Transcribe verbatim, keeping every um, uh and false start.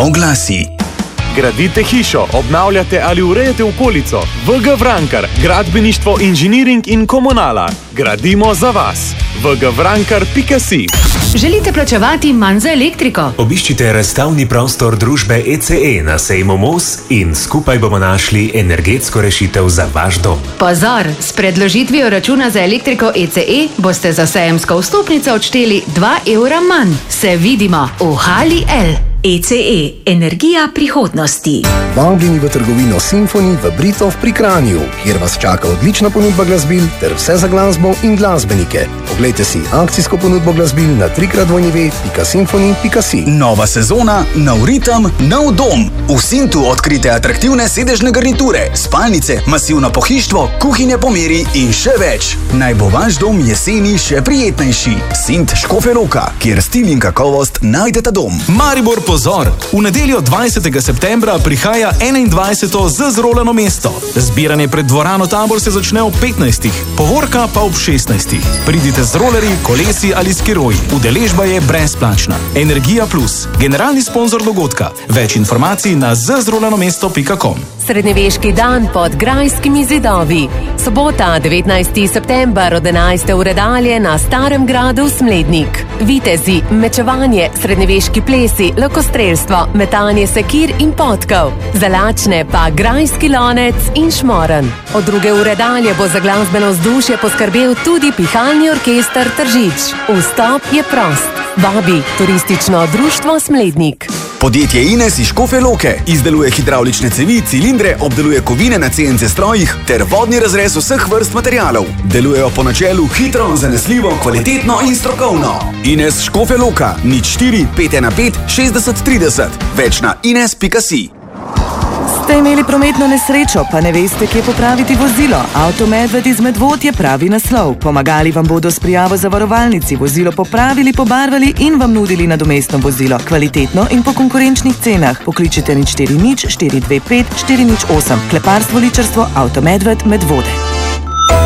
Oglasi. Gradite hišo, obnavljate ali urejate okolico? V G Vrankar, gradbeništvo, inženiring in komunala. Gradimo za vas. v g vrankar pika si. Želite plačevati manj za elektriko? Obiščite razstavni prostor družbe E C E na sejmu Mos in skupaj bomo našli energetsko rešitev za vaš dom. Pozor, s predložitvijo računa za elektriko E C E boste za sejemsko vstopnico odšteli dva evra manj. Se vidimo v Hali L. E C E, energija prihodnosti. Vabljeni v trgovino Symphony v Britov pri Kranju, kjer vas čaka odlična ponudba glasbil ter vse za glasbo in glasbenike. Poglejte si akcijsko ponudbo glasbil na w w w pika symphony pika si. Nova sezona, nov ritem, nov dom. V Sintu odkrite atraktivne sedežne garniture, spalnice, masivno pohištvo, kuhinje po meri in še več. Naj bo vaš dom jeseni še prijetnejši. Sint Škofja Loka, kjer stil in kakovost najdete dom. Maribor, pozor! V nedeljo dvajsetega septembra prihaja enaindvajseto Z zrolano mesto. Zbiranje pred dvorano Tabor se začne ob petnajstih, povorka pa ob šestnajstih. Pridite z rolerji, kolesi ali skiroji. Udeležba je brezplačna. Energija Plus, generalni sponzor dogodka. Več informacij na z zrolano mesto pika com. Srednjeveški dan pod grajskimi zidovi. Sobota, devetnajsti september od enajste ure dalje na Starem gradu Smlednik. Vitezi, mečevanje, srednjeveški plesi, lokostrelstvo, metanje sekir in potkov. Za lačne pa grajski lonec in šmoren. Od druge ure dalje bo za glasbeno vzdušje poskrbel tudi pihalni orkester Tržič. Vstop je prost. Vabi turistično društvo Smlednik. Podjetje Ines iz Škofje Loke izdeluje hidravlične cevi, cilindre, obdeluje kovine na C N C strojih ter vodni razrez vseh vrst materialov. Delujejo po načelu hitro, zanesljivo, kvalitetno in strokovno. Ines Škofja Loka, nič štiri pet ena pet šestdeset trideset. Več na ines pika si. Ste imeli prometno nesrečo, pa ne veste, kje popraviti vozilo? Avtomedved iz Medvod je pravi naslov. Pomagali vam bodo s prijavo zavarovalnici, vozilo popravili, pobarvali in vam nudili nadomestno vozilo. Kvalitetno in po konkurenčnih cenah. Pokličite nič štiri nič štiri dve pet štiri nič osem. Kleparstvo, ličarstvo, Avtomedved, Medvode.